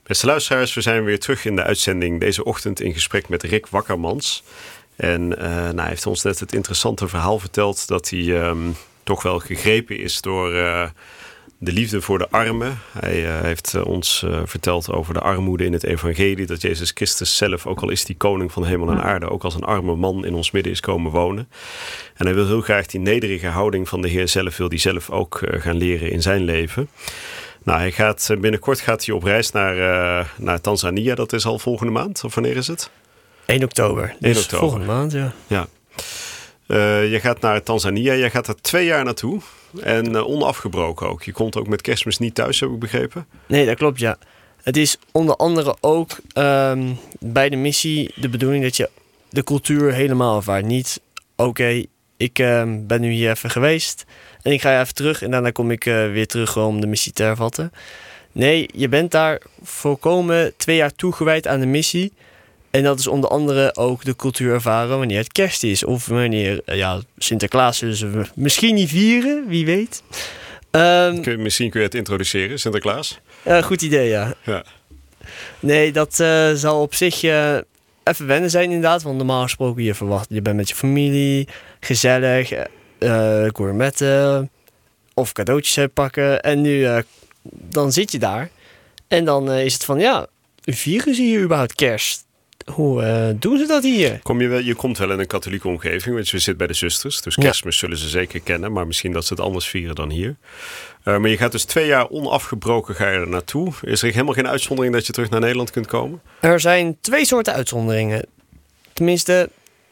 Beste luisteraars, we zijn weer terug in de uitzending deze ochtend in gesprek met Rick Wakkermans. En hij heeft ons net het interessante verhaal verteld dat hij toch wel gegrepen is door de liefde voor de armen. Hij heeft ons verteld over de armoede in het evangelie. Dat Jezus Christus zelf, ook al is die koning van hemel en aarde, ook als een arme man in ons midden is komen wonen. En hij wil heel graag die nederige houding van de Heer zelf, wil hij zelf ook gaan leren in zijn leven. Nou, binnenkort gaat hij op reis naar Tanzania. Dat is al volgende maand. Of wanneer is het? 1 oktober. 1 Dus oktober. volgende maand, ja. Je gaat naar Tanzania. Jij gaat er 2 jaar naartoe. En onafgebroken ook. Je komt ook met Kerstmis niet thuis, heb ik begrepen. Nee, dat klopt, ja. Het is onder andere ook bij de missie de bedoeling dat je de cultuur helemaal ervaart. Niet, oké, ik ben nu hier even geweest en ik ga even terug en daarna kom ik weer terug om de missie te hervatten. Nee, je bent daar volkomen 2 jaar toegewijd aan de missie. En dat is onder andere ook de cultuur ervaren wanneer het kerst is. Of wanneer, Sinterklaas zullen we misschien niet vieren, wie weet. Misschien kun je het introduceren, Sinterklaas. Goed idee, ja. Nee, dat zal op zich even wennen zijn inderdaad. Want normaal gesproken je bent met je familie, gezellig, gourmetten of cadeautjes uitpakken. En nu, dan zit je daar. En dan is het van, vieren ze hier überhaupt kerst? Hoe doen ze dat hier? Je komt wel in een katholieke omgeving, want je zit bij de zusters. Dus Kerstmis zullen ze zeker kennen, maar misschien dat ze het anders vieren dan hier. Maar je gaat dus 2 jaar onafgebroken ga je er naartoe. Is er helemaal geen uitzondering dat je terug naar Nederland kunt komen? Er zijn 2 soorten uitzonderingen. Tenminste,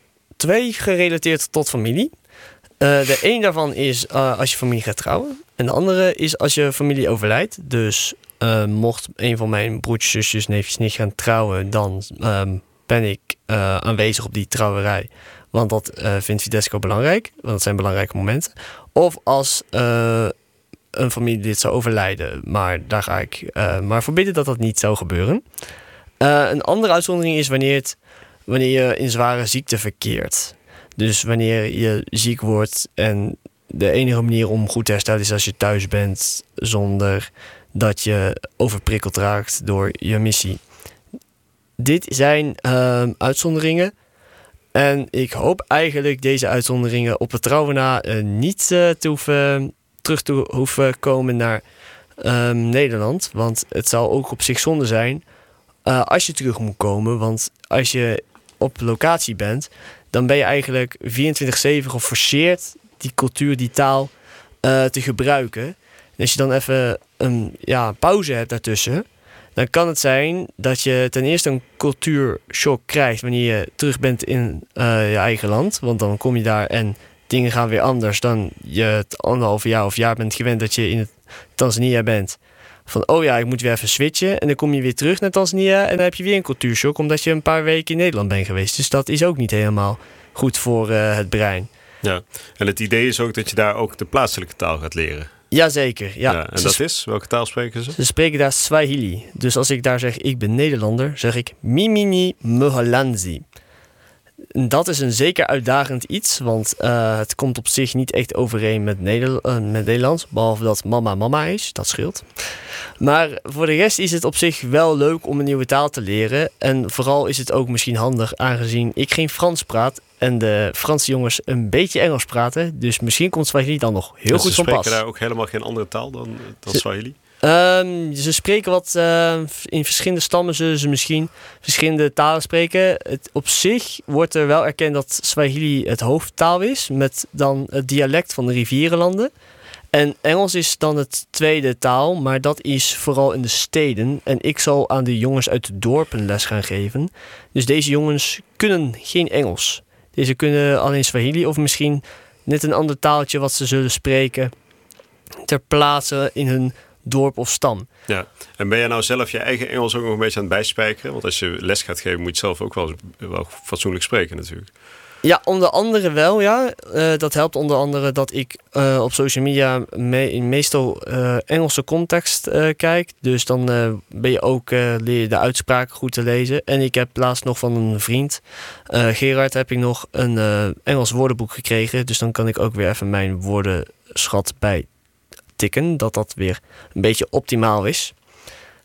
2 gerelateerd tot familie. De een daarvan is als je familie gaat trouwen. En de andere is als je familie overlijdt. Dus mocht een van mijn broertjes, zusjes, neefjes niet gaan trouwen, dan ben ik aanwezig op die trouwerij. Want dat vindt Fidesco belangrijk. Want dat zijn belangrijke momenten. Of als een familielid zou overlijden. Maar daar ga ik maar voor bidden dat dat niet zou gebeuren. Een andere uitzondering is wanneer je in zware ziekte verkeert. Dus wanneer je ziek wordt en de enige manier om goed te herstellen is als je thuis bent zonder dat je overprikkeld raakt door je missie. Dit zijn uitzonderingen. En ik hoop eigenlijk deze uitzonderingen op het trouwen na niet terug te hoeven komen naar Nederland. Want het zal ook op zich zonde zijn als je terug moet komen. Want als je op locatie bent, dan ben je eigenlijk 24/7 geforceerd die cultuur, die taal te gebruiken. En als je dan even een pauze hebt daartussen, dan kan het zijn dat je ten eerste een cultuurshock krijgt wanneer je terug bent in je eigen land. Want dan kom je daar en dingen gaan weer anders dan je het 1,5 jaar of jaar bent gewend dat je in Tanzania bent. Van, ik moet weer even switchen. En dan kom je weer terug naar Tanzania en dan heb je weer een cultuurshock omdat je een paar weken in Nederland bent geweest. Dus dat is ook niet helemaal goed voor het brein. Ja, en het idee is ook dat je daar ook de plaatselijke taal gaat leren. Jazeker, ja. En dat is? Welke taal spreken ze? Ze spreken daar Swahili. Dus als ik daar zeg, ik ben Nederlander, zeg ik Mimini Mholanzi. Dat is een zeker uitdagend iets, want het komt op zich niet echt overeen met Nederlands. Behalve dat mama is, dat scheelt. Maar voor de rest is het op zich wel leuk om een nieuwe taal te leren. En vooral is het ook misschien handig, aangezien ik geen Frans praat en de Franse jongens een beetje Engels praten. Dus misschien komt Swahili dan nog heel goed van pas. Ze spreken daar ook helemaal geen andere taal dan Swahili? Ze spreken wat, in verschillende stammen zullen ze misschien verschillende talen spreken. Op zich wordt er wel erkend dat Swahili het hoofdtaal is, met dan het dialect van de rivierenlanden. En Engels is dan het tweede taal, maar dat is vooral in de steden. En ik zal aan de jongens uit de dorpen les gaan geven. Dus deze jongens kunnen geen Engels. Deze kunnen alleen Swahili of misschien net een ander taaltje wat ze zullen spreken ter plaatse in hun dorp of stam. Ja, en ben jij nou zelf je eigen Engels ook nog een beetje aan het bijspijkeren? Want als je les gaat geven, moet je zelf ook wel fatsoenlijk spreken natuurlijk. Ja, onder andere wel, ja. Dat helpt onder andere dat ik op social media meestal Engelse context kijk. Dus dan ben je ook, leer je de uitspraken goed te lezen. En ik heb laatst nog van een vriend, Gerard, heb ik nog een Engels woordenboek gekregen. Dus dan kan ik ook weer even mijn woordenschat bij tikken, dat weer een beetje optimaal is.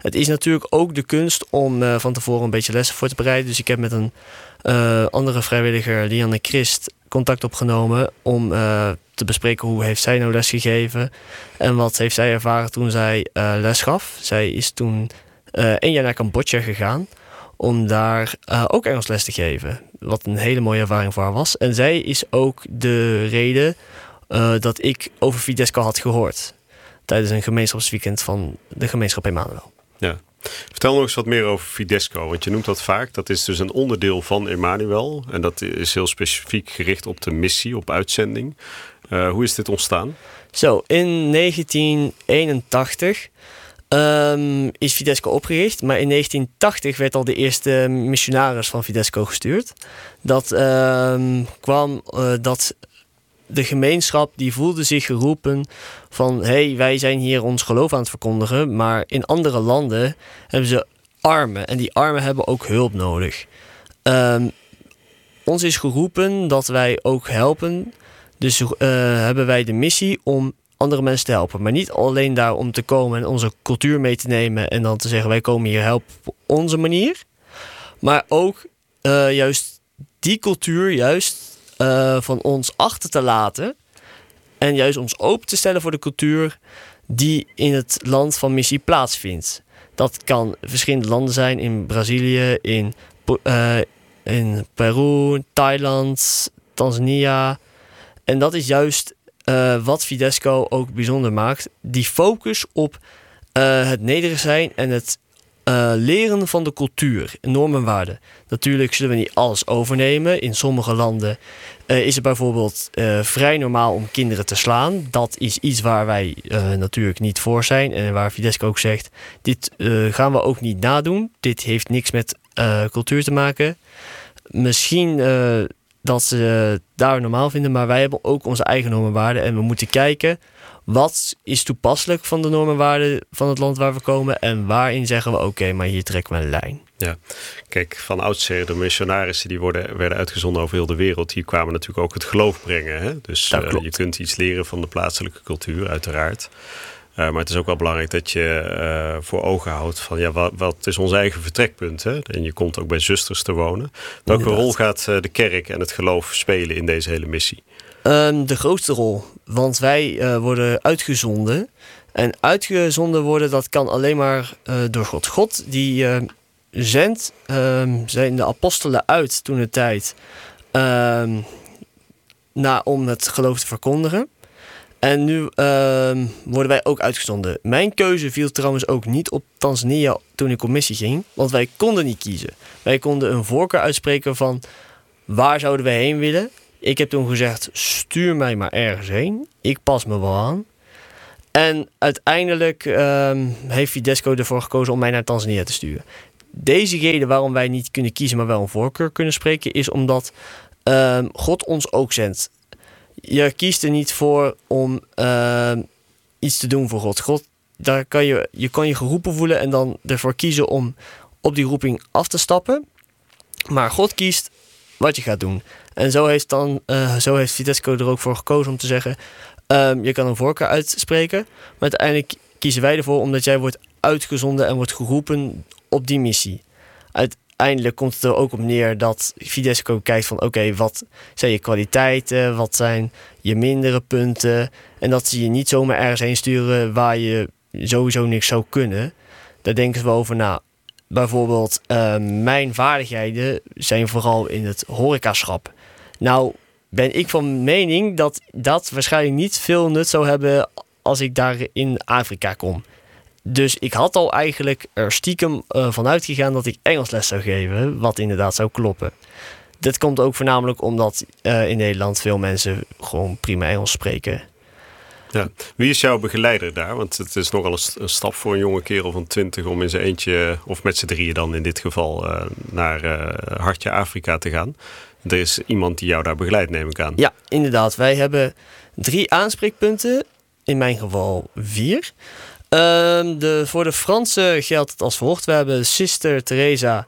Het is natuurlijk ook de kunst om van tevoren een beetje lessen voor te bereiden. Dus ik heb met een andere vrijwilliger, Lianne Christ, contact opgenomen om te bespreken hoe heeft zij nou les gegeven en wat heeft zij ervaren toen zij les gaf. Zij is toen 1 jaar naar Cambodja gegaan om daar ook Engels les te geven. Wat een hele mooie ervaring voor haar was. En zij is ook de reden dat ik over Fidesco had gehoord tijdens een gemeenschapsweekend van de gemeenschap Emmanuel. Ja. Vertel nog eens wat meer over Fidesco, want je noemt dat vaak. Dat is dus een onderdeel van Emmanuel en dat is heel specifiek gericht op de missie, op uitzending. Hoe is dit ontstaan? Zo, in 1981 is Fidesco opgericht, maar in 1980 werd al de eerste missionaris van Fidesco gestuurd. Dat kwam dat de gemeenschap die voelde zich geroepen van hey, wij zijn hier ons geloof aan het verkondigen, maar in andere landen hebben ze armen en die armen hebben ook hulp nodig. Ons is geroepen dat wij ook helpen, dus hebben wij de missie om andere mensen te helpen, maar niet alleen daar om te komen en onze cultuur mee te nemen en dan te zeggen wij komen hier helpen op onze manier, maar ook juist die cultuur van ons achter te laten en juist ons open te stellen voor de cultuur die in het land van missie plaatsvindt. Dat kan verschillende landen zijn, in Brazilië, in Peru, Thailand, Tanzania. En dat is juist wat Fidesco ook bijzonder maakt. Die focus op het nederig zijn en het leren van de cultuur, normen en waarden. Natuurlijk zullen we niet alles overnemen. In sommige landen is het bijvoorbeeld vrij normaal om kinderen te slaan. Dat is iets waar wij natuurlijk niet voor zijn. En waar Fidesco ook zegt, dit gaan we ook niet nadoen. Dit heeft niks met cultuur te maken. Misschien dat ze het daar normaal vinden, maar wij hebben ook onze eigen normen en waarden. En we moeten kijken, wat is toepasselijk van de normen en waarden van het land waar we komen en waarin zeggen we oké, maar hier trekken we een lijn. Ja, kijk, van oudsher de missionarissen die werden uitgezonden over heel de wereld, die kwamen natuurlijk ook het geloof brengen. Hè? Dus je kunt iets leren van de plaatselijke cultuur, uiteraard. Maar het is ook wel belangrijk dat je voor ogen houdt van ja, wat is ons eigen vertrekpunt? Hè? En je komt ook bij zusters te wonen. Welke rol gaat de kerk en het geloof spelen in deze hele missie? De grootste rol, want wij worden uitgezonden. En uitgezonden worden, dat kan alleen maar door God. God die zendt zijn de apostelen uit toen de tijd om het geloof te verkondigen. En nu worden wij ook uitgezonden. Mijn keuze viel trouwens ook niet op Tanzania toen ik op missie ging. Want wij konden niet kiezen. Wij konden een voorkeur uitspreken van waar zouden wij heen willen. Ik heb toen gezegd, stuur mij maar ergens heen. Ik pas me wel aan. En uiteindelijk heeft Fidesco ervoor gekozen om mij naar Tanzania te sturen. Deze reden waarom wij niet kunnen kiezen, maar wel een voorkeur kunnen spreken, is omdat God ons ook zendt. Je kiest er niet voor om iets te doen voor God. Daar kan je geroepen voelen en dan ervoor kiezen om op die roeping af te stappen. Maar God kiest wat je gaat doen. En zo heeft Fidesco er ook voor gekozen om te zeggen, je kan een voorkeur uitspreken, maar uiteindelijk kiezen wij ervoor omdat jij wordt uitgezonden en wordt geroepen op die missie. Uiteindelijk komt het er ook op neer dat Fidesco kijkt van oké, wat zijn je kwaliteiten, wat zijn je mindere punten en dat ze je niet zomaar ergens heen sturen waar je sowieso niks zou kunnen. Daar denken we over na. Bijvoorbeeld, mijn vaardigheden zijn vooral in het horecaschap. Nou, ben ik van mening dat dat waarschijnlijk niet veel nut zou hebben als ik daar in Afrika kom. Dus ik had al eigenlijk er stiekem vanuit gegaan dat ik Engels les zou geven, wat inderdaad zou kloppen. Dit komt ook voornamelijk omdat in Nederland veel mensen gewoon prima Engels spreken. Ja. Wie is jouw begeleider daar? Want het is nogal een stap voor een jonge kerel van 20 om in zijn eentje, of met z'n drieën dan in dit geval, naar Hartje Afrika te gaan. Er is iemand die jou daar begeleidt, neem ik aan. Ja, inderdaad. Wij hebben 3 aanspreekpunten, in mijn geval 4. Voor de Fransen geldt het als volgt. We hebben Sister Teresa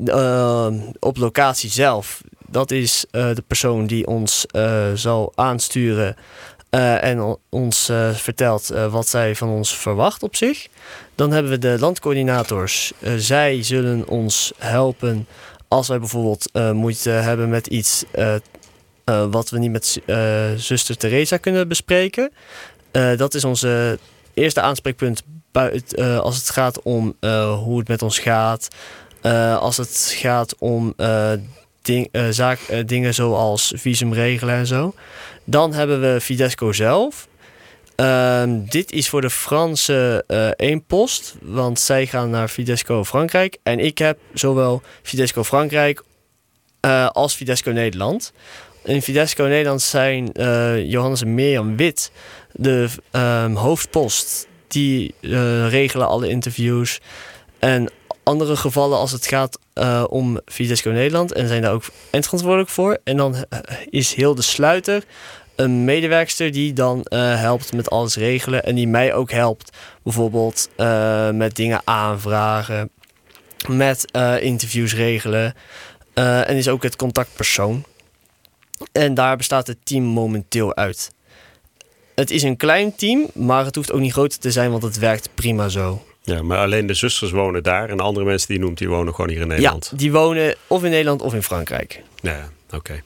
op locatie zelf. Dat is de persoon die ons zal aansturen en ons vertelt wat zij van ons verwacht op zich. Dan hebben we de landcoördinators. Zij zullen ons helpen als wij bijvoorbeeld moeite hebben met iets wat we niet met zuster Teresa kunnen bespreken. Dat is onze eerste aanspreekpunt als het gaat om hoe het met ons gaat. Als het gaat om dingen zoals visum regelen en zo. Dan hebben we Fidesco zelf. Dit is voor de Franse eenpost, want zij gaan naar Fidesco Frankrijk. En ik heb zowel Fidesco Frankrijk als Fidesco Nederland. In Fidesco Nederland zijn Johannes en Mirjam Wit de hoofdpost. Die regelen alle interviews en andere gevallen als het gaat om Fidesco Nederland. En zijn daar ook eindverantwoordelijk voor. En dan is Hilde Sluiter een medewerkster die dan helpt met alles regelen. En die mij ook helpt bijvoorbeeld met dingen aanvragen. Met interviews regelen. En is ook het contactpersoon. En daar bestaat het team momenteel uit. Het is een klein team, maar het hoeft ook niet groter te zijn, want het werkt prima zo. Ja, maar alleen de zusters wonen daar en de andere mensen die je noemt, die wonen gewoon hier in Nederland. Ja, die wonen of in Nederland of in Frankrijk. Ja, oké.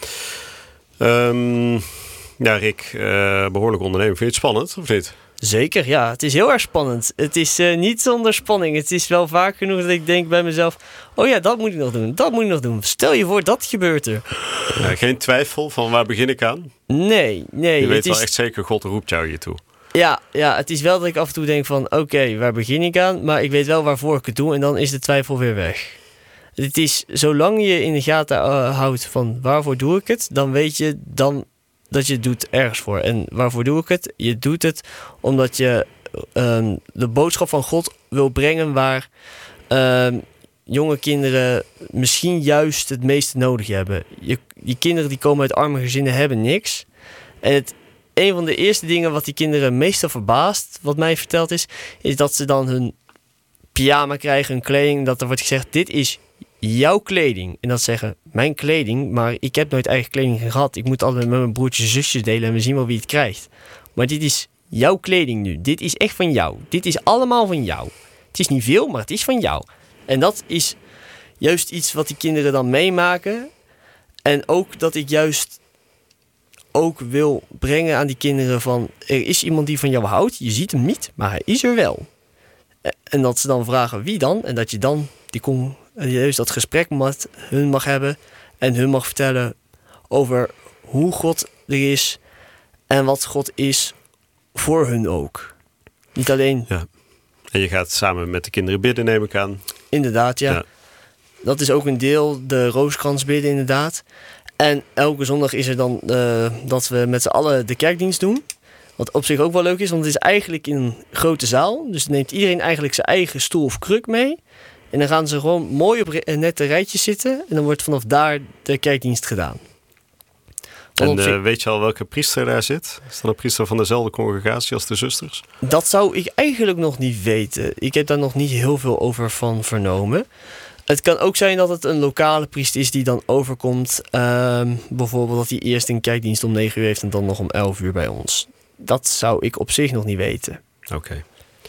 Ja, Rick, behoorlijk ondernemen. Vind je het spannend of niet? Zeker, ja. Het is heel erg spannend. Het is niet zonder spanning. Het is wel vaak genoeg dat ik denk bij mezelf, oh ja, dat moet ik nog doen. Dat moet ik nog doen. Stel je voor, dat gebeurt er. Ja, geen twijfel van waar begin ik aan? Nee. Je weet wel echt zeker, God roept jou hier toe. Ja, het is wel dat ik af en toe denk van, oké, waar begin ik aan? Maar ik weet wel waarvoor ik het doe en dan is de twijfel weer weg. Het is, zolang je in de gaten houdt van waarvoor doe ik het, dan weet je dan dat je het doet ergens voor. En waarvoor doe ik het? Je doet het omdat je de boodschap van God wil brengen waar jonge kinderen misschien juist het meeste nodig hebben. Die kinderen die komen uit arme gezinnen hebben niks. En een van de eerste dingen wat die kinderen meestal verbaast, wat mij verteld is dat ze dan hun pyjama krijgen, hun kleding. Dat er wordt gezegd, dit is jouw kleding. En dat ze zeggen, mijn kleding, maar ik heb nooit eigen kleding gehad. Ik moet altijd met mijn broertjes en zusjes delen en we zien wel wie het krijgt. Maar dit is jouw kleding nu. Dit is echt van jou. Dit is allemaal van jou. Het is niet veel, maar het is van jou. En dat is juist iets wat die kinderen dan meemaken. En ook dat ik juist ook wil brengen aan die kinderen van, er is iemand die van jou houdt. Je ziet hem niet, maar hij is er wel. En dat ze dan vragen, wie dan? En dat je dan juist dat gesprek met hun mag hebben en hun mag vertellen over hoe God er is en wat God is voor hun ook. Niet alleen. Ja. En je gaat samen met de kinderen bidden, neem ik aan. Inderdaad, ja. Dat is ook een deel, de rooskrans bidden inderdaad. En elke zondag is er dan dat we met z'n allen de kerkdienst doen. Wat op zich ook wel leuk is, want het is eigenlijk in een grote zaal. Dus dan neemt iedereen eigenlijk zijn eigen stoel of kruk mee. En dan gaan ze gewoon mooi op nette rijtjes zitten. En dan wordt vanaf daar de kerkdienst gedaan. En weet je al welke priester daar zit? Is dat een priester van dezelfde congregatie als de zusters? Dat zou ik eigenlijk nog niet weten. Ik heb daar nog niet heel veel over van vernomen. Het kan ook zijn dat het een lokale priester is die dan overkomt. Bijvoorbeeld dat hij eerst een kerkdienst om 9 uur heeft en dan nog om 11 uur bij ons. Dat zou ik op zich nog niet weten. Oké.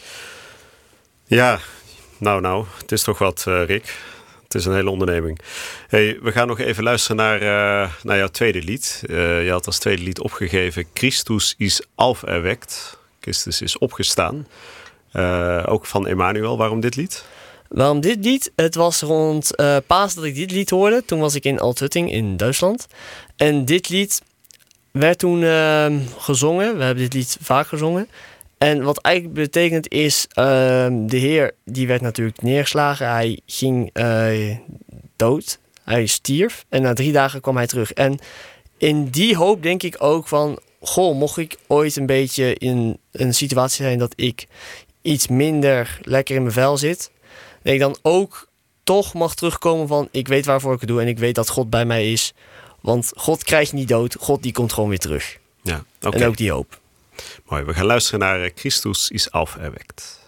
Ja, nou, het is toch wat, Rick. Het is een hele onderneming. Hey, we gaan nog even luisteren naar jouw tweede lied. Je had als tweede lied opgegeven, Christus is auferweckt. Christus is opgestaan. Ook van Emmanuel. Waarom dit lied? Waarom dit lied? Het was rond Paas dat ik dit lied hoorde. Toen was ik in Althutting in Duitsland. En dit lied werd toen gezongen. We hebben dit lied vaak gezongen. En wat eigenlijk betekent is, de Heer die werd natuurlijk neergeslagen. Hij ging dood. Hij stierf. En na 3 dagen kwam hij terug. En in die hoop denk ik ook van, goh, mocht ik ooit een beetje in een situatie zijn dat ik iets minder lekker in mijn vel zit, dat ik dan ook toch mag terugkomen van, ik weet waarvoor ik het doe en ik weet dat God bij mij is. Want God krijgt niet dood. God die komt gewoon weer terug. Ja, okay. En ook die hoop. Mooi, we gaan luisteren naar Christus is auferweckt.